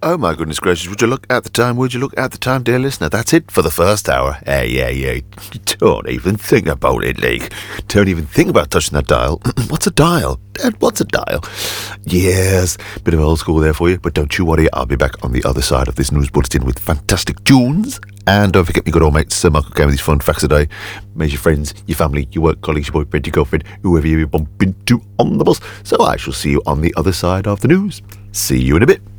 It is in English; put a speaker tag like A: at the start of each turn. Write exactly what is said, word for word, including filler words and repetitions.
A: Oh my goodness gracious, would you look at the time, would you look at the time, dear listener? That's it for the first hour. Hey, yeah, yeah, don't even think about it, like. Don't even think about touching that dial. What's a dial? Dad, what's a dial? Yes, bit of old school there for you, but don't you worry, I'll be back on the other side of this news bulletin with fantastic tunes. And don't forget me good old mate Sir Michael came with these fun facts today. May your friends, your family, your work colleagues, your boyfriend, your girlfriend, whoever you bump into on the bus. So I shall see you on the other side of the news. See you in a bit.